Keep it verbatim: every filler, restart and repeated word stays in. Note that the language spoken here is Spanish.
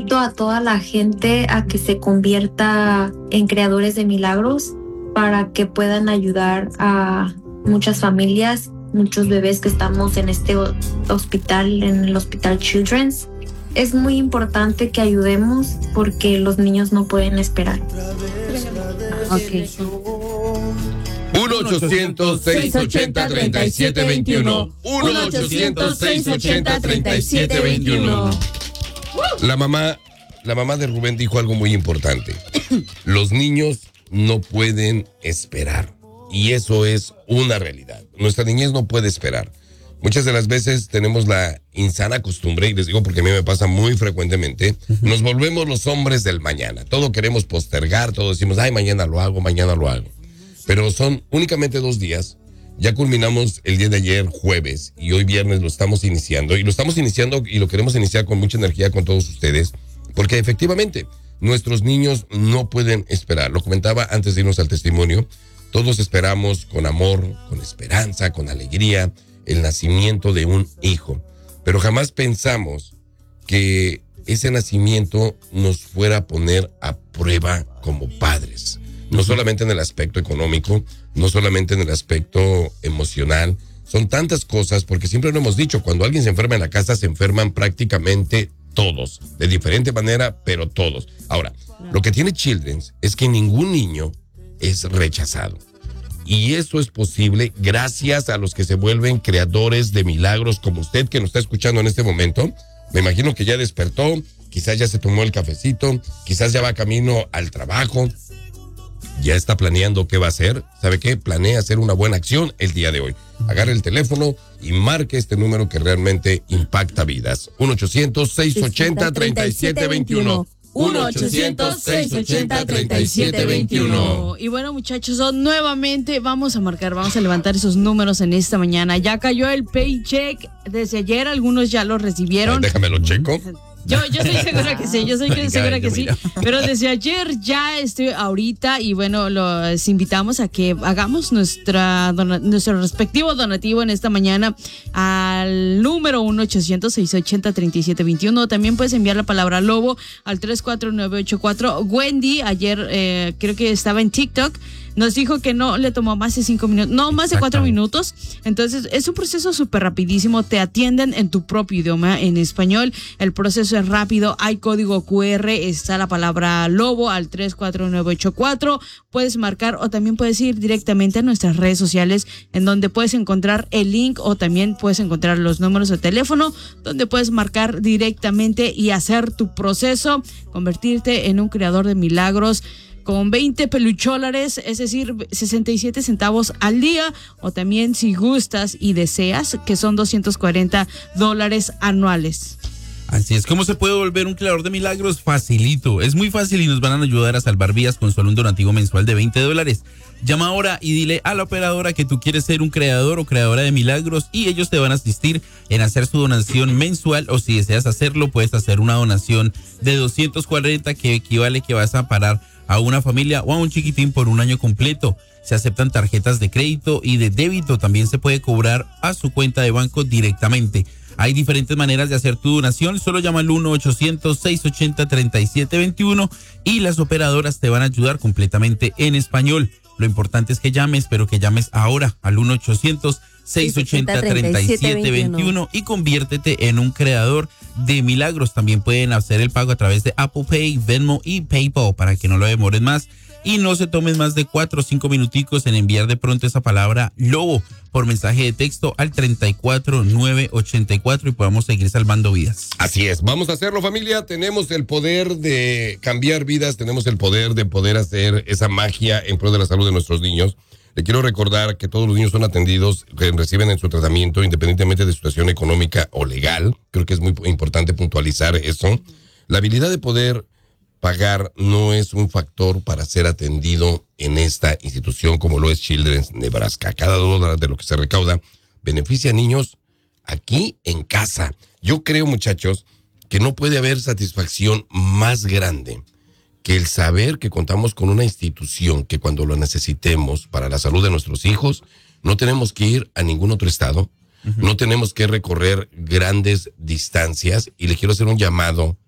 Invito a toda la gente a que se convierta en creadores de milagros para que puedan ayudar a muchas familias, muchos bebés que estamos en este hospital, en el Hospital Children's. Es muy importante que ayudemos porque los niños no pueden esperar. Okay. uno ochocientos, seiscientos ochenta, treinta y siete veintiuno. uno ochocientos, seiscientos ochenta, treinta y siete veintiuno. La mamá, la mamá de Rubén dijo algo muy importante. Los niños no pueden esperar. Y eso es una realidad. Nuestra niñez no puede esperar. Muchas de las veces tenemos la insana costumbre, y les digo porque a mí me pasa muy frecuentemente, nos volvemos los hombres del mañana. Todo queremos postergar, todo decimos, ay, mañana lo hago, mañana lo hago. Pero son únicamente dos días. Ya culminamos el día de ayer, jueves, y hoy viernes lo estamos iniciando. Y lo estamos iniciando y lo queremos iniciar con mucha energía con todos ustedes, porque efectivamente nuestros niños no pueden esperar. Lo comentaba antes de irnos al testimonio. Todos esperamos con amor, con esperanza, con alegría, el nacimiento de un hijo. Pero jamás pensamos que ese nacimiento nos fuera a poner a prueba como padres. No solamente en el aspecto económico, no solamente en el aspecto emocional. Son tantas cosas, porque siempre lo hemos dicho, cuando alguien se enferma en la casa, se enferman prácticamente todos. De diferente manera, pero todos. Ahora, lo que tiene Children's es que ningún niño es rechazado. Y eso es posible gracias a los que se vuelven creadores de milagros, como usted que nos está escuchando en este momento. Me imagino que ya despertó, quizás ya se tomó el cafecito, quizás ya va camino al trabajo. Ya está planeando qué va a hacer. ¿Sabe qué? Planea hacer una buena acción el día de hoy. Agarre el teléfono y marque este número que realmente impacta vidas. uno ochocientos, seiscientos ochenta, treinta y siete veintiuno. uno ochocientos, seiscientos ochenta, treinta y siete veintiuno. Y bueno, muchachos, nuevamente vamos a marcar, vamos a levantar esos números en esta mañana. Ya cayó el paycheck desde ayer, algunos ya lo recibieron. Ay, déjame lo checo. Yo, yo estoy segura que sí, yo soy que, segura que sí, pero desde ayer ya estoy ahorita y bueno, los invitamos a que hagamos nuestra dona, nuestro respectivo donativo en esta mañana al número uno ochocientos, seiscientos ochenta, treinta y siete veintiuno. También puedes enviar la palabra lobo al tres cuatro nueve ocho cuatro. Wendy ayer eh, creo que estaba en TikTok. Nos dijo que no le tomó más de cinco minutos, no, más de cuatro minutos. Entonces, es un proceso súper rapidísimo. Te atienden en tu propio idioma, en español. El proceso es rápido. Hay código Q R. Está la palabra lobo al tres cuatro nueve ocho cuatro. Puedes marcar o también puedes ir directamente a nuestras redes sociales en donde puedes encontrar el link o también puedes encontrar los números de teléfono donde puedes marcar directamente y hacer tu proceso, convertirte en un creador de milagros con veinte pelucholares, es decir, sesenta y siete centavos al día, o también si gustas y deseas, que son doscientos cuarenta dólares anuales. Así es. ¿Cómo se puede volver un creador de milagros? Facilito. Es muy fácil y nos van a ayudar a salvar vidas con solo un donativo mensual de veinte dólares. Llama ahora y dile a la operadora que tú quieres ser un creador o creadora de milagros y ellos te van a asistir en hacer su donación mensual, o si deseas hacerlo, puedes hacer una donación de doscientos cuarenta que equivale que vas a parar a una familia o a un chiquitín por un año completo. Se aceptan tarjetas de crédito y de débito. También se puede cobrar a su cuenta de banco directamente. Hay diferentes maneras de hacer tu donación. Solo llama al uno ochocientos, seiscientos ochenta, treinta y siete veintiuno y las operadoras te van a ayudar completamente en español. Lo importante es que llames, pero que llames ahora al uno ochocientos, seiscientos ochenta, treinta y siete veintiuno y conviértete en un creador de milagros. También pueden hacer el pago a través de Apple Pay, Venmo y PayPal para que no lo demoren más y no se tomen más de cuatro o cinco minuticos en enviar de pronto esa palabra lobo por mensaje de texto al treinta y cuatro nueve ochenta y cuatro y podamos seguir salvando vidas. Así es, vamos a hacerlo, familia. Tenemos el poder de cambiar vidas, tenemos el poder de poder hacer esa magia en pro de la salud de nuestros niños. Le quiero recordar que todos los niños son atendidos, que reciben en su tratamiento independientemente de su situación económica o legal. Creo que es muy importante puntualizar eso. La habilidad de poder pagar no es un factor para ser atendido en esta institución como lo es Children's Nebraska. Cada dólar de lo que se recauda beneficia a niños aquí en casa. Yo creo, muchachos, que no puede haber satisfacción más grande que el saber que contamos con una institución que cuando lo necesitemos para la salud de nuestros hijos, no tenemos que ir a ningún otro estado, uh-huh. no tenemos que recorrer grandes distancias, y le quiero hacer un llamado